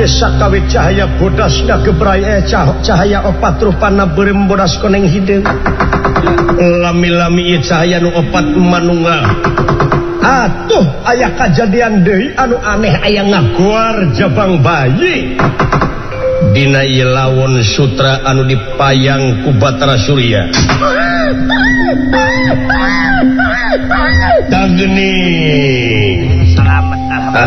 desa kawit cahaya bodasna gebraya cahaya opat rupana berem bodas koneng hideung lami-lami cahaya nu opat manunggal atuh aya kajadian deui anu aneh aya ngaguar jabang bayi dina ieu lawon sutra anu dipayang ku Batara Surya Dageni selamat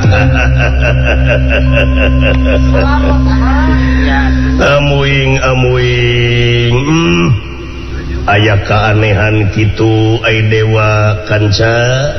amuing aya keanehan kitu ai dewa kanca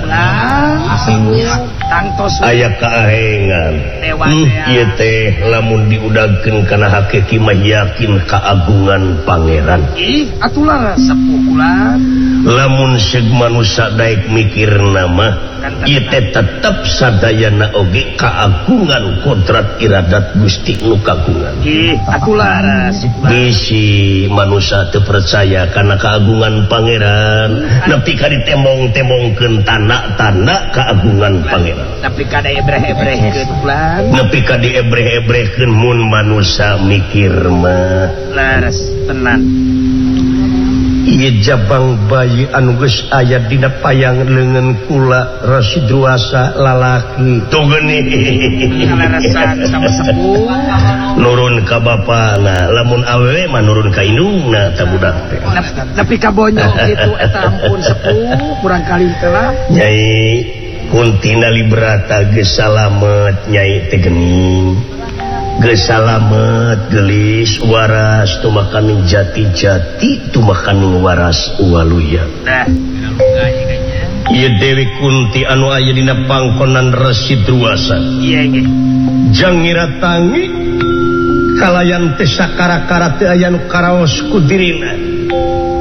aya keahengan ieu teh lamun diudagkeun kana hakiki mah yakin kaagungan pangeran atuh lara sepuh kula lamun seug manusia daek mikirna mah ieu teh tetep sadayana oge kaagungan kodrat iradat Gusti nu kagungan atuh lara bisi manusia teu percaya kana kaagungan pangeran nepi ka ditembong-tembongkeun tanda-tanda kaagungan pangeran nepi ka diebreh-ebrehkeun ulang nepi ka diebreh-ebrehkeun mun manusia mikir mah laras tenan ieu jabang bayi anu geus aya dina payang leungeun kula Rasidruasa lalaki tuh geni ngaleresan sama sepuh nurun ka bapana lamun awewe mah nurun ka indungna ta budak teh nepi ka bonyok kitu eta ampun sepuh kurang kali telah Nyai Kuntina Librata geus salamet Nyai teh geuning geus salamet gelis waras tumakaning jati-jati tumakaning waras waluya nah ieu Dewi Kunti anu aya dina pangkonan Rasidruasa iya ge jang ngiratangi kalayan teh sakara-kara teu aya nu karaos ku dirina